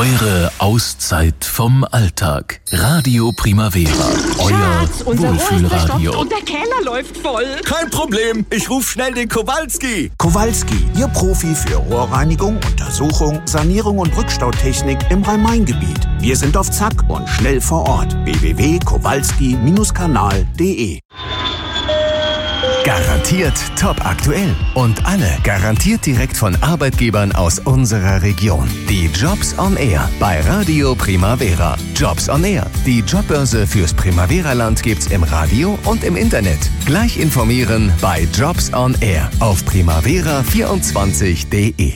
Eure Auszeit vom Alltag. Radio Primavera. Euer Schatz, unser Wohlfühlradio. und der Keller läuft voll. Kein Problem, ich rufe schnell den Kowalski. Kowalski, Ihr Profi für Rohrreinigung, Untersuchung, Sanierung und Rückstautechnik im Rhein-Main-Gebiet. Wir sind auf Zack und schnell vor Ort. www.kowalski-kanal.de. Garantiert top aktuell und alle garantiert direkt von Arbeitgebern aus unserer Region. Die Jobs on Air bei Radio Primavera. Jobs on Air. Die Jobbörse fürs Primavera-Land gibt's im Radio und im Internet. Gleich informieren bei Jobs on Air auf primavera24.de.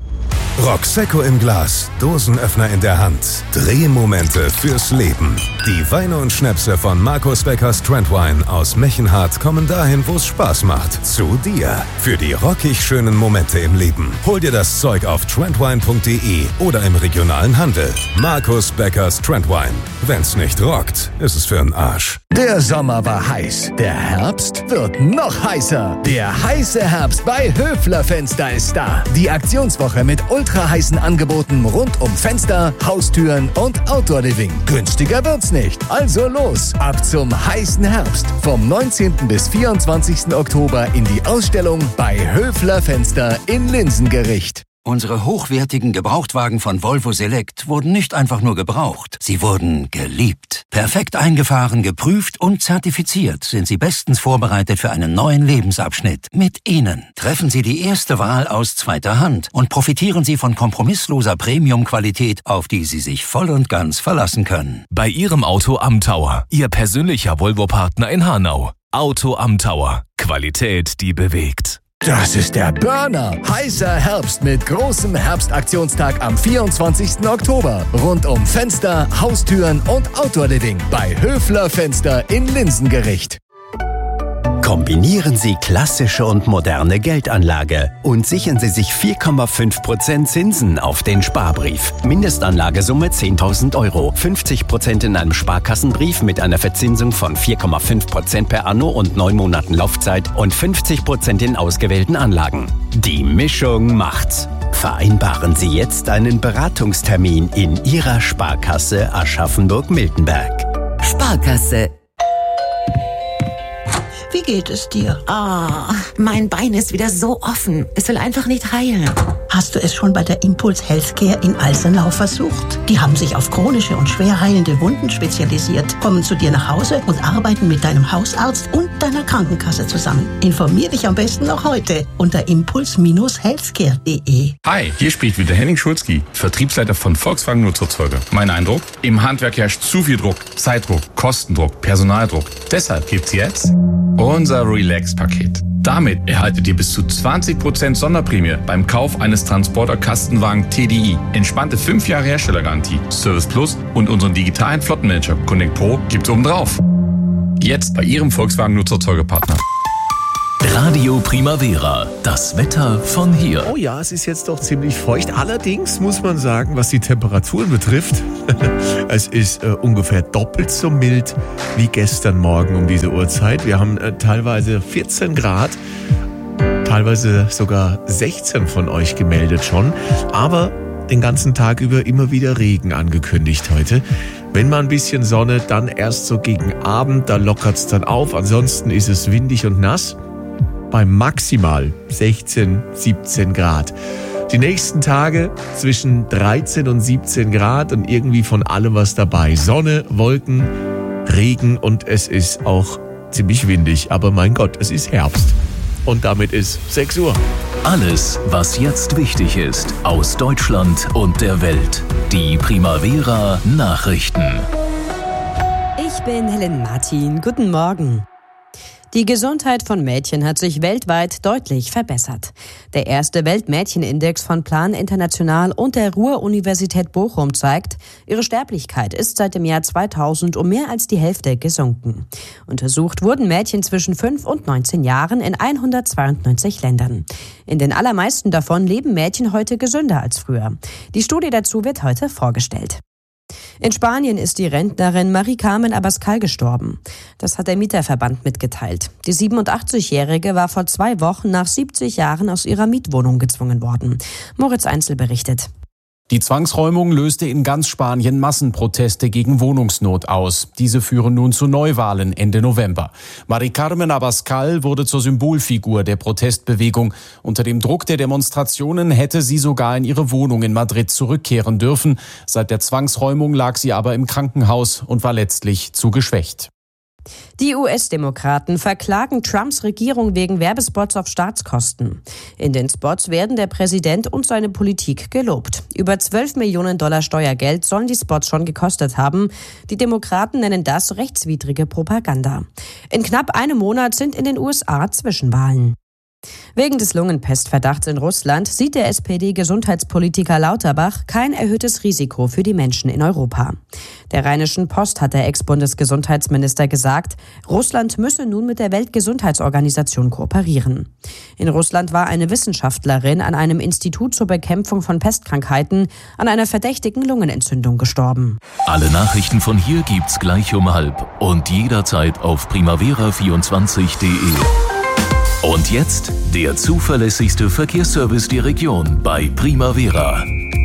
Roxecco im Glas, Dosenöffner in der Hand, Drehmomente fürs Leben. Die Weine und Schnäpse von Markus Beckers Trendwine aus Mechenhardt kommen dahin, wo es Spaß macht. Zu dir. Für die rockig schönen Momente im Leben. Hol dir das Zeug auf trendwine.de oder im regionalen Handel. Markus Beckers Trendwine. Wenn's nicht rockt, ist es für 'n Arsch. Der Sommer war heiß. Der Herbst wird noch heißer. Der heiße Herbst bei Höfler Fenster ist da. Die Aktionswoche mit ultra heißen Angeboten rund um Fenster, Haustüren und Outdoor Living. Günstiger wird's nicht. Also los, ab zum heißen Herbst. Vom 19. bis 24. Oktober in die Ausstellung bei Höfler Fenster in Linsengericht. Unsere hochwertigen Gebrauchtwagen von Volvo Select wurden nicht einfach nur gebraucht, sie wurden geliebt. Perfekt eingefahren, geprüft und zertifiziert sind sie bestens vorbereitet für einen neuen Lebensabschnitt. Mit Ihnen treffen Sie die erste Wahl aus zweiter Hand und profitieren Sie von kompromissloser Premium-Qualität, auf die Sie sich voll und ganz verlassen können. Bei Ihrem Auto am Tower. Ihr persönlicher Volvo-Partner in Hanau. Auto am Tower. Qualität, die bewegt. Das ist der Burner. Heißer Herbst mit großem Herbstaktionstag am 24. Oktober. Rund um Fenster, Haustüren und Outdoor Living bei Höfler Fenster in Linsengericht. Kombinieren Sie klassische und moderne Geldanlage und sichern Sie sich 4,5% Zinsen auf den Sparbrief. Mindestanlagesumme 10.000 €. 50% in einem Sparkassenbrief mit einer Verzinsung von 4,5% per Anno und 9 Monaten Laufzeit und 50% in ausgewählten Anlagen. Die Mischung macht's. Vereinbaren Sie jetzt einen Beratungstermin in Ihrer Sparkasse Aschaffenburg-Miltenberg. Sparkasse. Wie geht es dir? Mein Bein ist wieder so offen. Es will einfach nicht heilen. Hast du es schon bei der Impuls Healthcare in Alsenau versucht? Die haben sich auf chronische und schwer heilende Wunden spezialisiert, kommen zu dir nach Hause und arbeiten mit deinem Hausarzt und deiner Krankenkasse zusammen. Informier dich am besten noch heute unter impuls-healthcare.de. Hi, hier spricht wieder Henning Schulzki, Vertriebsleiter von Volkswagen Nutzerzeuger. Mein Eindruck? Im Handwerk herrscht zu viel Druck, Zeitdruck, Kostendruck, Personaldruck. Deshalb gibt's jetzt unser Relax-Paket. Damit erhaltet ihr bis zu 20% Sonderprämie beim Kauf eines Transporter-Kastenwagen TDI. Entspannte 5 Jahre Herstellergarantie, Service Plus und unseren digitalen Flottenmanager Connect Pro gibt's obendrauf. Jetzt bei Ihrem Volkswagen Nutzerzeugerpartner. Radio Primavera. Das Wetter von hier. Oh ja, es ist jetzt doch ziemlich feucht. Allerdings muss man sagen, was die Temperaturen betrifft, es ist ungefähr doppelt so mild wie gestern Morgen um diese Uhrzeit. Wir haben teilweise 14 Grad, teilweise sogar 16 von euch gemeldet schon. Aber den ganzen Tag über immer wieder Regen angekündigt heute. Wenn mal ein bisschen Sonne, dann erst so gegen Abend, da lockert's dann auf. Ansonsten ist es windig und nass. Bei maximal 16, 17 Grad. Die nächsten Tage zwischen 13 und 17 Grad und irgendwie von allem was dabei. Sonne, Wolken, Regen und es ist auch ziemlich windig. Aber mein Gott, es ist Herbst. Und damit ist 6 Uhr. Alles, was jetzt wichtig ist, aus Deutschland und der Welt. Die Primavera Nachrichten. Ich bin Helen Martin. Guten Morgen. Die Gesundheit von Mädchen hat sich weltweit deutlich verbessert. Der erste Weltmädchenindex von Plan International und der Ruhr-Universität Bochum zeigt, ihre Sterblichkeit ist seit dem Jahr 2000 um mehr als die Hälfte gesunken. Untersucht wurden Mädchen zwischen 5 und 19 Jahren in 192 Ländern. In den allermeisten davon leben Mädchen heute gesünder als früher. Die Studie dazu wird heute vorgestellt. In Spanien ist die Rentnerin Mari-Carmen Abascal gestorben. Das hat der Mieterverband mitgeteilt. Die 87-Jährige war vor 2 Wochen nach 70 Jahren aus ihrer Mietwohnung gezwungen worden. Moritz Einzel berichtet. Die Zwangsräumung löste in ganz Spanien Massenproteste gegen Wohnungsnot aus. Diese führen nun zu Neuwahlen Ende November. Mari Carmen Abascal wurde zur Symbolfigur der Protestbewegung. Unter dem Druck der Demonstrationen hätte sie sogar in ihre Wohnung in Madrid zurückkehren dürfen. Seit der Zwangsräumung lag sie aber im Krankenhaus und war letztlich zu geschwächt. Die US-Demokraten verklagen Trumps Regierung wegen Werbespots auf Staatskosten. In den Spots werden der Präsident und seine Politik gelobt. Über $12 Millionen Steuergeld sollen die Spots schon gekostet haben. Die Demokraten nennen das rechtswidrige Propaganda. In knapp einem Monat sind in den USA Zwischenwahlen. Wegen des Lungenpestverdachts in Russland sieht der SPD-Gesundheitspolitiker Lauterbach kein erhöhtes Risiko für die Menschen in Europa. Der Rheinischen Post hat der Ex-Bundesgesundheitsminister gesagt, Russland müsse nun mit der Weltgesundheitsorganisation kooperieren. In Russland war eine Wissenschaftlerin an einem Institut zur Bekämpfung von Pestkrankheiten an einer verdächtigen Lungenentzündung gestorben. Alle Nachrichten von hier gibt's gleich um 12:30 und jederzeit auf primavera24.de. Und jetzt der zuverlässigste Verkehrsservice der Region bei Primavera.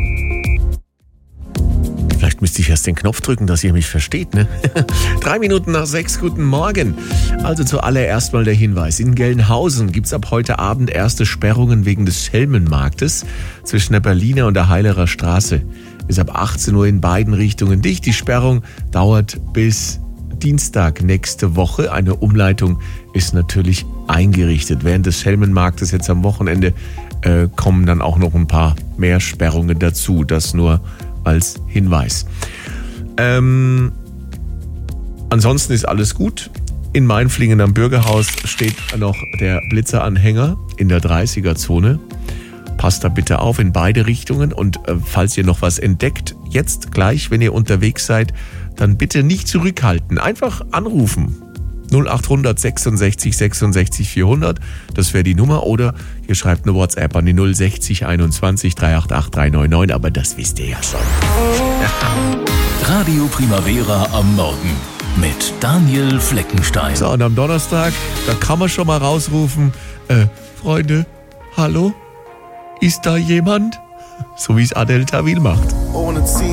Vielleicht müsste ich erst den Knopf drücken, dass ihr mich versteht, ne? 6:03, guten Morgen. Also zuallererst mal der Hinweis. In Gelnhausen gibt's ab heute Abend erste Sperrungen wegen des Schelmenmarktes zwischen der Berliner und der Heilerer Straße. Ist ab 18 Uhr in beiden Richtungen dicht. Die Sperrung dauert bis Dienstag nächste Woche. Eine Umleitung ist natürlich eingerichtet. Während des Schelmenmarktes jetzt am Wochenende kommen dann auch noch ein paar mehr Sperrungen dazu. Das nur als Hinweis. Ansonsten ist alles gut. In Mainflingen am Bürgerhaus steht noch der Blitzeranhänger in der 30er-Zone. Passt da bitte auf in beide Richtungen und falls ihr noch was entdeckt, jetzt gleich, wenn ihr unterwegs seid, dann bitte nicht zurückhalten. Einfach anrufen. 0800 66 66 400, das wäre die Nummer. Oder ihr schreibt eine WhatsApp an die 060 21 388 399, aber das wisst ihr ja schon. Radio Primavera am Morgen mit Daniel Fleckenstein. So, und am Donnerstag, da kann man schon mal rausrufen, Freunde, hallo, ist da jemand? So wie es Adel Tawil macht. Ohne Ziel.